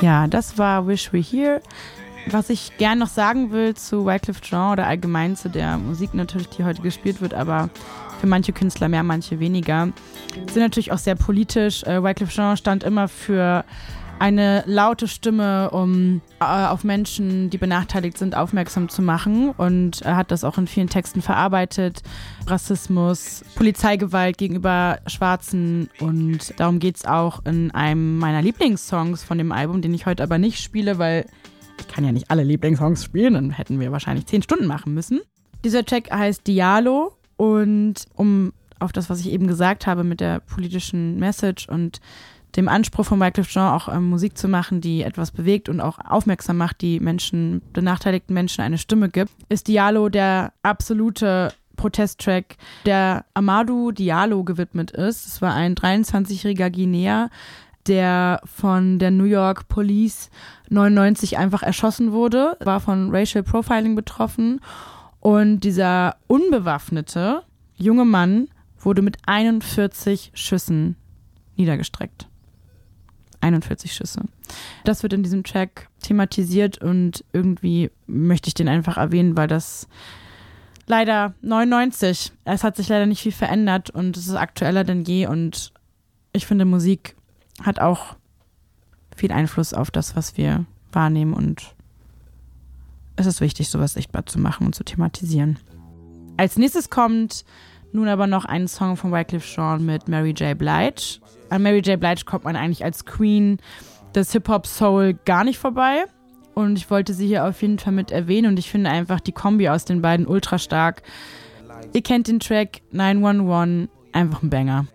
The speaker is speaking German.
Ja, das war Wish We're Here. Was ich gern noch sagen will zu Wyclef Jean oder allgemein zu der Musik natürlich, die heute gespielt wird, aber für manche Künstler mehr, manche weniger, sind natürlich auch sehr politisch. Wyclef Jean stand immer für eine laute Stimme, um auf Menschen, die benachteiligt sind, aufmerksam zu machen. Und er hat das auch in vielen Texten verarbeitet. Rassismus, Polizeigewalt gegenüber Schwarzen. Und darum geht es auch in einem meiner Lieblingssongs von dem Album, den ich heute aber nicht spiele, weil ich kann ja nicht alle Lieblingssongs spielen, dann hätten wir wahrscheinlich 10 Stunden machen müssen. Dieser Track heißt Diallo und um auf das, was ich eben gesagt habe mit der politischen Message und dem Anspruch von Wyclef Jean auch Musik zu machen, die etwas bewegt und auch aufmerksam macht, die benachteiligten Menschen eine Stimme gibt, ist Diallo der absolute Protesttrack, der Amadou Diallo gewidmet ist. Es war ein 23-jähriger Guinea, der von der New York Police 99 einfach erschossen wurde, war von Racial Profiling betroffen und dieser unbewaffnete junge Mann wurde mit 41 Schüssen niedergestreckt. 41 Schüsse. Das wird in diesem Track thematisiert und irgendwie möchte ich den einfach erwähnen, weil das leider 99, es hat sich leider nicht viel verändert und es ist aktueller denn je und ich finde, Musik hat auch viel Einfluss auf das, was wir wahrnehmen und es ist wichtig, sowas sichtbar zu machen und zu thematisieren. Als nächstes kommt nun aber noch ein Song von Wyclef Jean mit Mary J. Blige. An Mary J. Blige kommt man eigentlich als Queen des Hip-Hop-Soul gar nicht vorbei und ich wollte sie hier auf jeden Fall mit erwähnen und ich finde einfach die Kombi aus den beiden ultra stark. Ihr kennt den Track 911, einfach ein Banger.